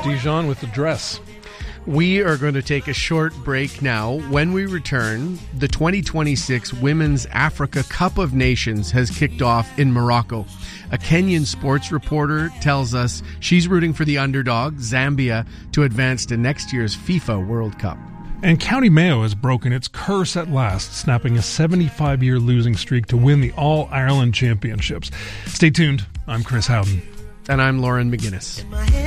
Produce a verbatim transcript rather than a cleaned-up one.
Dijon with the dress. We are going to take a short break now. When we return, the twenty twenty-six Women's Africa Cup of Nations has kicked off in Morocco. A Kenyan sports reporter tells us she's rooting for the underdog, Zambia, to advance to next year's FIFA World Cup. And County Mayo has broken its curse at last, snapping a seventy-five-year losing streak to win the All-Ireland Championships. Stay tuned. I'm Chris Howden. And I'm Lauren McGuinness.